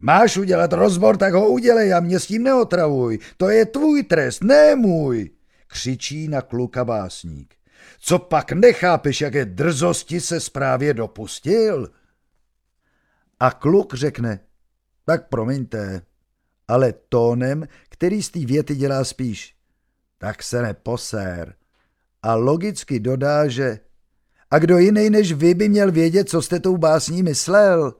Máš udělat rozbor, tak ho udělej a mě s tím neotravuj. To je tvůj trest, ne můj, křičí na kluka básník. Co pak nechápeš, jaké drzosti se právě dopustil? A kluk řekne, tak promiňte, ale tónem, který z té věty dělá spíš, tak se neposér. A logicky dodá, že a kdo jiný než vy by měl vědět, co jste tou básní myslel?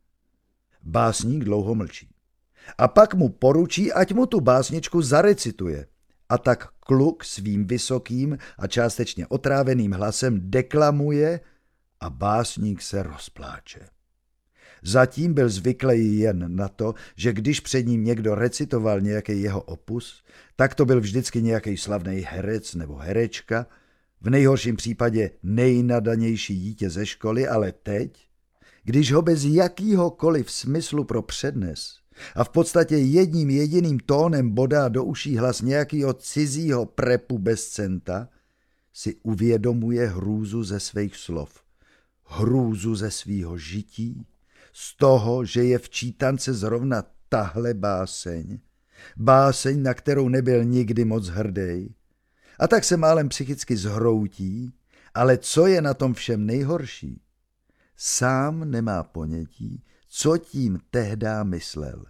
Básník dlouho mlčí. A pak mu poručí, ať mu tu básničku zarecituje. A tak kluk svým vysokým a částečně otráveným hlasem deklamuje a básník se rozpláče. Zatím byl zvyklý jen na to, že když před ním někdo recitoval nějaký jeho opus, tak to byl vždycky nějaký slavný herec nebo herečka, v nejhorším případě nejnadanější dítě ze školy, ale teď, když ho bez jakýhokoliv smyslu pro přednes a v podstatě jedním jediným tónem bodá do uší hlas nějakého cizího prepu bez centa, si uvědomuje hrůzu ze svých slov, hrůzu ze svýho žití, z toho, že je v čítance zrovna tahle báseň, na kterou nebyl nikdy moc hrdý, a tak se málem psychicky zhroutí, ale co je na tom všem nejhorší? Sám nemá ponětí, co tím tehdá myslel.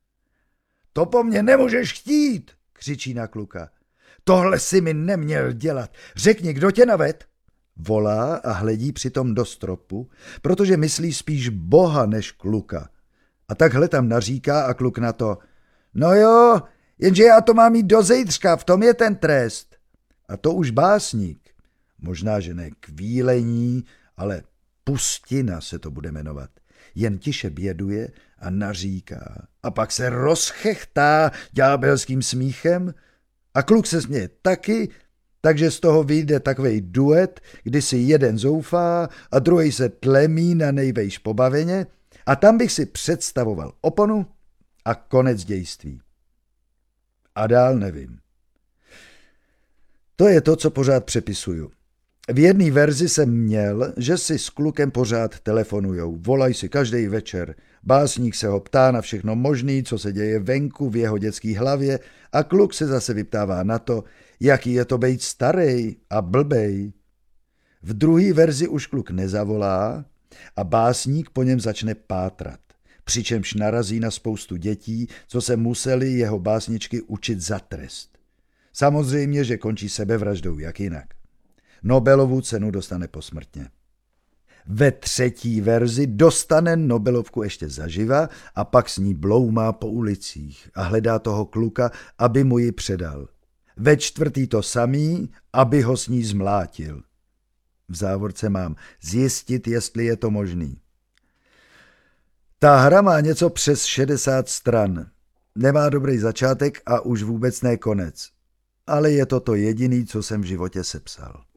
To po mně nemůžeš chtít, křičí na kluka. Tohle si mi neměl dělat. Řekni, kdo tě naved? Volá a hledí přitom do stropu, protože myslí spíš Boha než kluka. A takhle tam naříká a kluk na to. No jo, jenže já to mám jít do zejtřka, v tom je ten trest. A to už básník, možná, že ne kvílení, ale pustina se to bude jmenovat, jen tiše běduje a naříká. A pak se rozchechtá ďábelským smíchem a kluk se směje taky, takže z toho vyjde takovej duet, kdy si jeden zoufá a druhý se tlemí na nejvejš pobaveně a tam bych si představoval oponu a konec dějství. A dál nevím. To je to, co pořád přepisuju. V jedné verzi jsem měl, že si s klukem pořád telefonujou, volají si každý večer. Básník se ho ptá na všechno možný, co se děje venku v jeho dětský hlavě a kluk se zase vyptává na to, jaký je to bejt starej a blbej. V druhé verzi už kluk nezavolá a básník po něm začne pátrat, přičemž narazí na spoustu dětí, co se museli jeho básničky učit za trest. Samozřejmě, že končí sebevraždou, jak jinak. Nobelovu cenu dostane posmrtně. Ve třetí verzi dostane Nobelovku ještě zaživa a pak s ní bloumá po ulicích a hledá toho kluka, aby mu ji předal. Ve čtvrtý to samý, aby ho s ní zmlátil. V závorce mám zjistit, jestli je to možný. Ta hra má něco přes 60 stran. Nemá dobrý začátek a už vůbec ne konec. Ale je to to jediný, co jsem v životě sepsal.